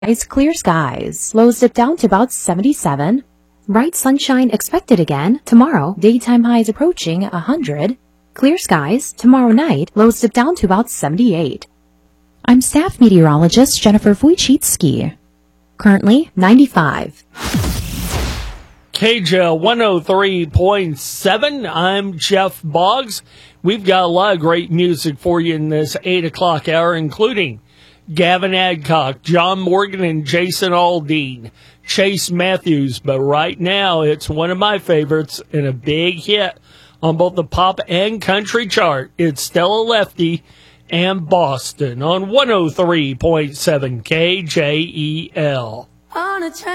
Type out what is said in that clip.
It's clear skies. Lows dip down to about 77. Bright sunshine expected again tomorrow. Daytime highs approaching 100. Clear skies. Tomorrow night, lows dip down to about 78. I'm staff meteorologist Jennifer Wojcicki. Currently 95. KJL 103.7. I'm Jeff Boggs. We've got a lot of great music for you in this 8 o'clock hour, including Gavin Adcock, John Morgan, and Jason Aldean, Chase Matthews. But right now, it's one of my favorites and a big hit on both the pop and country chart. It's Stella Lefty and Boston on 103.7 KJEL.